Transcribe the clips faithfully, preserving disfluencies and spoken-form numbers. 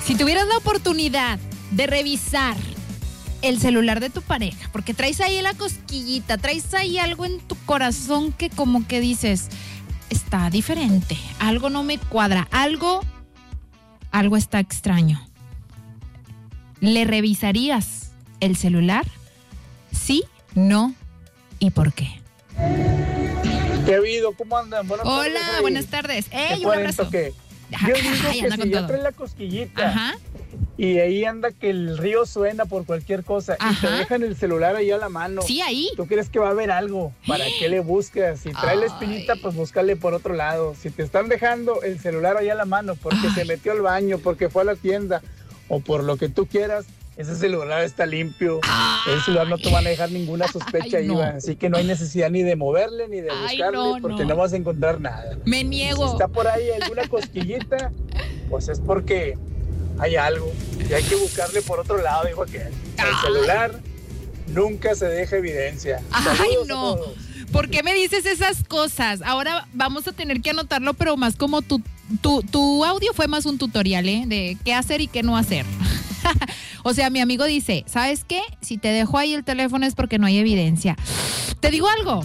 Si tuvieras la oportunidad de revisar el celular de tu pareja, porque traes ahí la cosquillita, traes ahí algo en tu corazón que como que dices, está diferente, algo no me cuadra, algo, algo está extraño. ¿Le revisarías el celular? ¿Sí, no y por qué? ¿Qué ha habido? ¿Cómo andan? Buenas Hola, tardes, buenas tardes. ¡Ey, un cuento abrazo! Que Ajá, yo digo ay, que anda si con ya todo. trae la cosquillita Ajá, y ahí anda que el río suena por cualquier cosa y te Ajá. dejan el celular ahí a la mano. sí, ahí. ¿Tú crees que va a haber algo? ¿Para qué le buscas? Si trae la espinita, Ay. pues búscale por otro lado. Si te están dejando el celular ahí a la mano porque Ay. se metió al baño, porque fue a la tienda o por lo que tú quieras, ese celular está limpio. Ay. El celular no te van a dejar ninguna sospecha Ay, ahí, no. va. Así que no hay necesidad ni de moverle ni de Ay, buscarle no, porque no. no vas a encontrar nada. Me Si niego. está por ahí alguna cosquillita, pues es porque hay algo y hay que buscarle por otro lado, dijo aquel. El Ay. celular nunca se deja evidencia. Ay, Saludos a no. todos. ¿Por qué me dices esas cosas? Ahora vamos a tener que anotarlo, pero más como tu, tu, tu audio fue más un tutorial, ¿eh? De qué hacer y qué no hacer. O sea, mi amigo dice, ¿sabes qué? Si te dejo ahí el teléfono es porque no hay evidencia. ¿Te digo algo?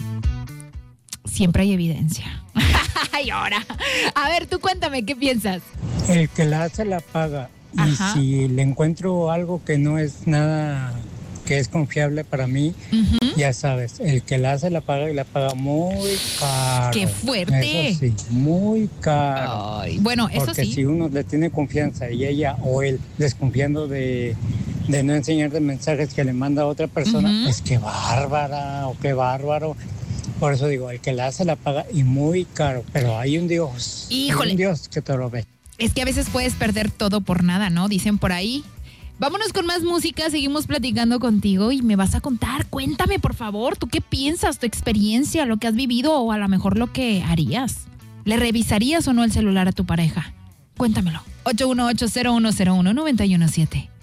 Siempre hay evidencia. Y ahora, a ver, tú cuéntame, ¿qué piensas? El que la hace la paga. Y Ajá. si le encuentro algo que no es nada que es confiable para mí, Uh-huh. ya sabes, el que la hace la paga y la paga muy caro. ¡Qué fuerte! Eso sí, muy caro. Ay, bueno, eso Porque sí. si uno le tiene confianza y ella o él desconfiando de, de no enseñar de mensajes que le manda a otra persona, Ujú. pues qué bárbara o qué bárbaro. Por eso digo, el que la hace la paga y muy caro, pero hay un Dios, Híjole. hay un Dios que te lo ve. Es que a veces puedes perder todo por nada, ¿no? Dicen por ahí. Vámonos con más música, seguimos platicando contigo y me vas a contar. Cuéntame, por favor, ¿tú qué piensas, tu experiencia, lo que has vivido o a lo mejor lo que harías? ¿Le revisarías o no el celular a tu pareja? Cuéntamelo. ocho uno ocho, cero uno cero uno, nueve uno siete.